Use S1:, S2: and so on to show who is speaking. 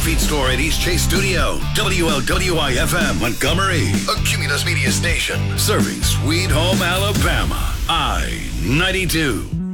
S1: feed store at East Chase Studio. WLWI-FM Montgomery, a Cumulus Media station. Serving Sweet Home, Alabama. I-92.